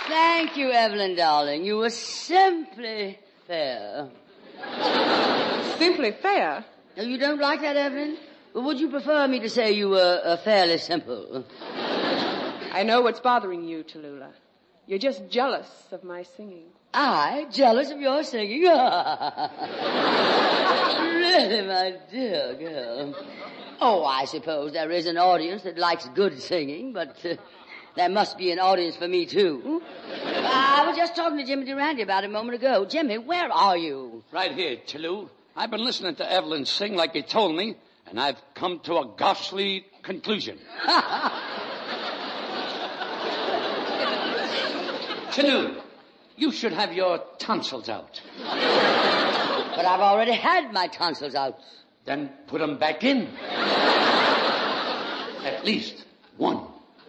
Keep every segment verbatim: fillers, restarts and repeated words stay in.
Thank you, Evelyn, darling. You were simply fair. Simply fair? Oh, you don't like that, Evelyn? Or would you prefer me to say you were uh, fairly simple? I know what's bothering you, Tallulah. You're just jealous of my singing. I? Jealous of your singing? Really, my dear girl. Oh, I suppose there is an audience that likes good singing, but uh, there must be an audience for me, too. I was just talking to Jimmy Durante about it a moment ago. Jimmy, where are you? Right here, Tallulah. I've been listening to Evelyn sing like you told me, and I've come to a ghastly conclusion. Tallulah, you should have your tonsils out. But I've already had my tonsils out. Then put them back in. At least one.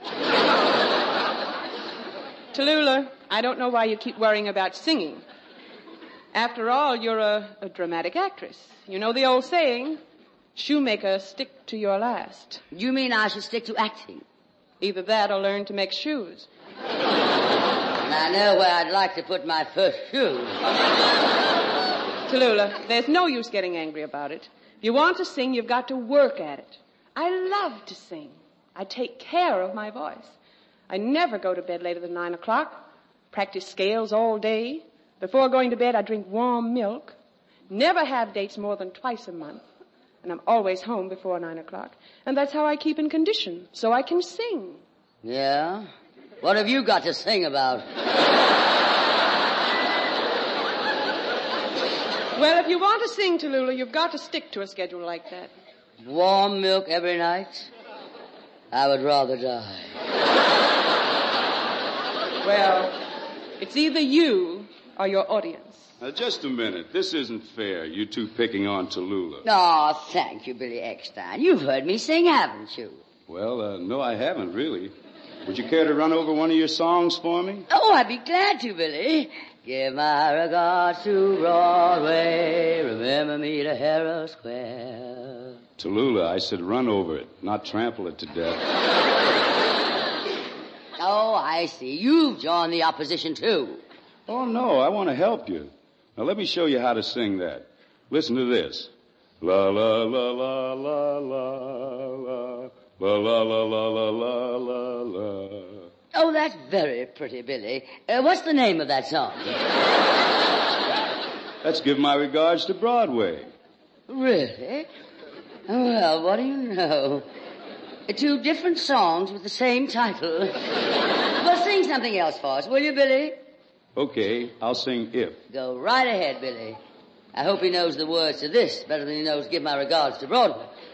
Tallulah, I don't know why you keep worrying about singing. After all, you're a, a dramatic actress. You know the old saying, shoemaker, stick to your last. You mean I should stick to acting? Either that or learn to make shoes. And I know where I'd like to put my first shoe. Tallulah, there's no use getting angry about it. If you want to sing, you've got to work at it. I love to sing. I take care of my voice. I never go to bed later than nine o'clock. Practice scales all day. Before going to bed, I drink warm milk. Never have dates more than twice a month. And I'm always home before nine o'clock. And that's how I keep in condition, so I can sing. Yeah? What have you got to sing about? Well, if you want to sing, Tallulah, you've got to stick to a schedule like that. Warm milk every night? I would rather die. Well, it's either you or your audience. Now, just a minute. This isn't fair, you two picking on Tallulah. Oh, thank you, Billy Eckstein. You've heard me sing, haven't you? Well, uh, no, I haven't, really. Would you care to run over one of your songs for me? Oh, I'd be glad to, Billy. Give my regards to Broadway. Remember me to Herald Square. Tallulah, I said run over it, not trample it to death. Oh, I see. You've joined the opposition, too. Oh, no, I want to help you. Now, let me show you how to sing that. Listen to this. La, la, la, la, la, la, la, la, la, la, la, la, la, la, la. Oh, that's very pretty, Billy. Uh, what's the name of that song? Let's give my regards to Broadway. Really? Well, what do you know? Two different songs with the same title. Well, sing something else for us, will you, Billy? Okay, I'll sing If. Go right ahead, Billy. I hope he knows the words to this better than he knows Give My Regards to Broadway.